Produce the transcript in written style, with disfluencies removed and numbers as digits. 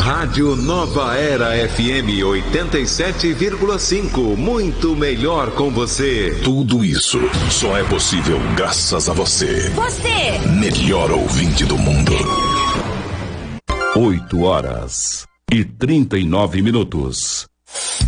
Rádio Nova Era FM 87,5. Muito melhor com você. Tudo isso só é possível graças a você. Você! Melhor ouvinte do mundo. 8 horas e 39 minutos.